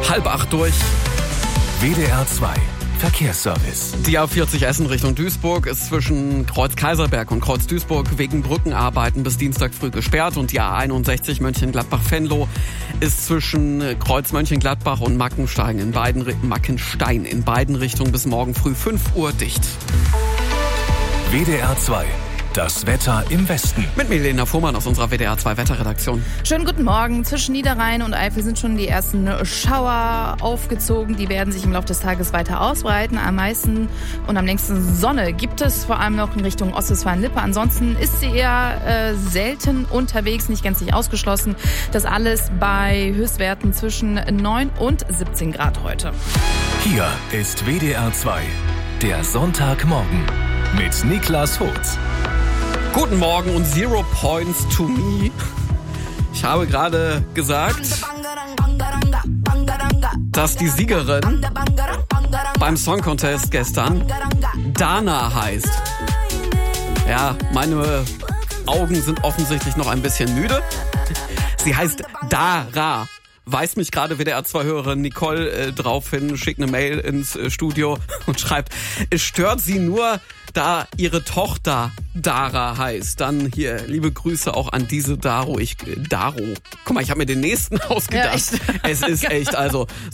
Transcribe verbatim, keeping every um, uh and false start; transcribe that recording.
Halb acht durch. W D R zwei Verkehrsservice. Die A vierzig Essen Richtung Duisburg ist zwischen Kreuz Kaiserberg und Kreuz Duisburg wegen Brückenarbeiten bis Dienstag früh gesperrt. Und die A einundsechzig Mönchengladbach-Venlo ist zwischen Kreuz Mönchengladbach und Mackenstein in beiden, Mackenstein in beiden Richtungen bis morgen früh fünf Uhr dicht. W D R zwei. Das Wetter im Westen. Mit Milena Fuhrmann aus unserer W D R zwei Wetterredaktion. Schönen guten Morgen. Zwischen Niederrhein und Eifel sind schon die ersten Schauer aufgezogen. Die werden sich im Laufe des Tages weiter ausbreiten. Am meisten und am längsten Sonne gibt es vor allem noch in Richtung Ostwestfalen-Lippe. Ansonsten ist sie eher äh, selten unterwegs, nicht gänzlich ausgeschlossen. Das alles bei Höchstwerten zwischen neun und siebzehn Grad heute. Hier ist W D R zwei, der Sonntagmorgen mit Niklas Hotz. Guten Morgen und Zero Points to me. Ich habe gerade gesagt, dass die Siegerin beim Song Contest gestern Dana heißt. Ja, meine Augen sind offensichtlich noch ein bisschen müde. Sie heißt Dara. Weist mich gerade W D R zwei-Hörerin Nicole äh, drauf hin, schickt eine Mail ins äh, Studio und schreibt, es stört sie nur, da ihre Tochter Dara heißt. Dann hier, liebe Grüße auch an diese Daro. Ich, äh, Daro. Guck mal, ich habe mir den nächsten ausgedacht. Ja, echt? Es ist echt, also